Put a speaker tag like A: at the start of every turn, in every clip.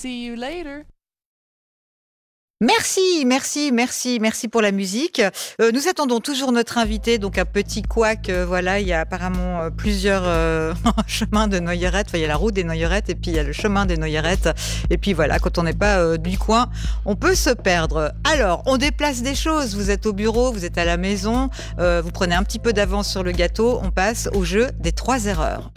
A: see you later.
B: Merci pour la musique. Nous attendons toujours notre invité, donc un petit couac. Voilà, il y a apparemment plusieurs chemins de Noyerette. Enfin, il y a la route des Noyerettes et puis il y a le chemin des Noyerettes. Et puis voilà, quand on n'est pas du coin, on peut se perdre. Alors, on déplace des choses. Vous êtes au bureau, vous êtes à la maison, vous prenez un petit peu d'avance sur le gâteau. On passe au jeu des 3 erreurs.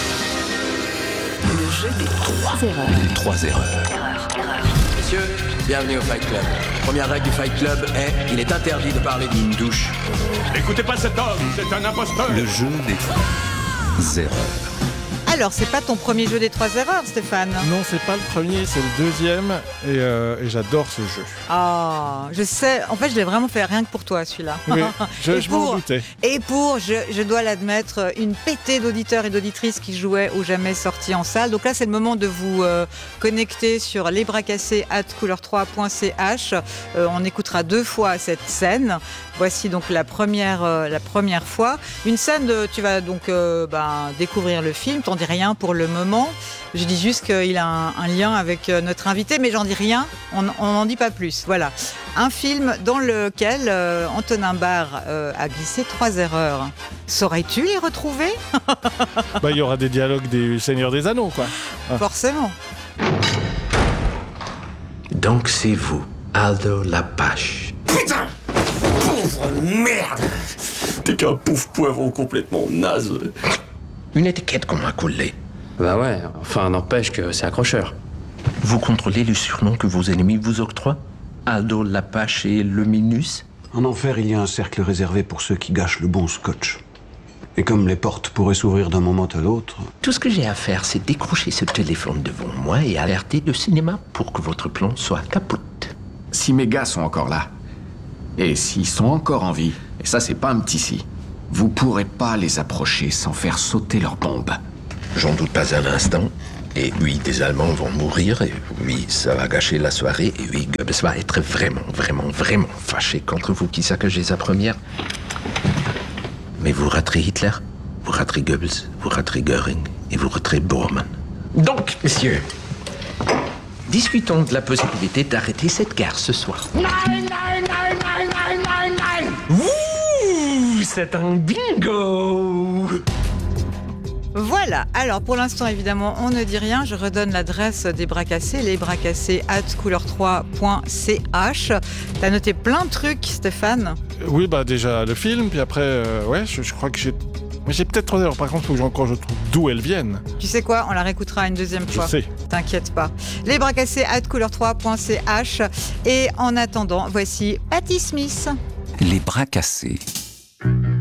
C: Le jeu des 3 erreurs.
D: Les 3 erreurs.
E: Messieurs, bienvenue au Fight Club. Première règle du Fight Club est il est interdit de parler d'une douche.
F: N'écoutez pas cet homme, c'est un imposteur.
D: Le jeu des 3 erreurs.
B: Alors, c'est pas ton premier jeu des 3 erreurs, Stéphane?
G: Non, c'est pas le premier, c'est le deuxième. Et j'adore ce jeu.
B: Ah, je sais. En fait, je l'ai vraiment fait rien que pour toi, celui-là.
G: Oui, je m'en doutais.
B: Et pour, je dois l'admettre, une pétée d'auditeurs et d'auditrices qui jouaient au jamais sorti en salle. Donc là, c'est le moment de vous connecter sur lesbras-cassés@couleur3.ch. On écoutera 2 fois cette scène. Voici donc la première fois. Une scène, tu vas donc découvrir le film. T'en dis rien pour le moment. Je dis juste qu'il a un lien avec notre invité, mais j'en dis rien. On n'en dit pas plus. Voilà. Un film dans lequel Antonin Barre a glissé 3 erreurs. Saurais-tu les retrouver?
G: Il y aura des dialogues des Seigneurs des Anneaux, quoi.
B: Forcément.
E: Donc c'est vous, Aldo Lapache.
F: Putain! Pauvre merde! T'es qu'un pouf poivron complètement naze.
E: Une étiquette qu'on m'a collée.
H: Bah ouais, enfin n'empêche que c'est accrocheur.
E: Vous contrôlez le surnom que vos ennemis vous octroient? Aldo Lapache et le Minus?
I: En enfer, il y a un cercle réservé pour ceux qui gâchent le bon scotch. Et comme les portes pourraient s'ouvrir d'un moment à l'autre...
E: Tout ce que j'ai à faire, c'est décrocher ce téléphone devant moi et alerter le cinéma pour que votre plan soit capote.
J: Si mes gars sont encore là, et s'ils sont encore en vie, et ça c'est pas un petit si, vous pourrez pas les approcher sans faire sauter leurs bombes.
E: J'en doute pas un instant. Et oui, des Allemands vont mourir, et oui, ça va gâcher la soirée, et oui, Goebbels va être vraiment fâché contre vous qui saccagez sa première. Mais vous raterez Hitler, vous raterez Goebbels, vous raterez Göring, et vous raterez Bormann. Donc, messieurs, discutons de la possibilité d'arrêter cette guerre ce soir. Nein. C'est un bingo!
B: Voilà, alors pour l'instant évidemment on ne dit rien, je redonne l'adresse des Bras Cassés, lesbras-cassés@couleur3.ch. T'as noté plein de trucs, Stéphane?
G: Oui, déjà le film, puis après, je crois que j'ai peut-être 3 erreurs, par contre, il faut que je trouve d'où elles viennent.
B: Tu sais quoi, on la réécoutera une deuxième fois.
G: Je sais.
B: T'inquiète pas. lesbras-cassés@couleur3.ch. Et en attendant, voici Patti Smith.
D: Les Bras Cassés.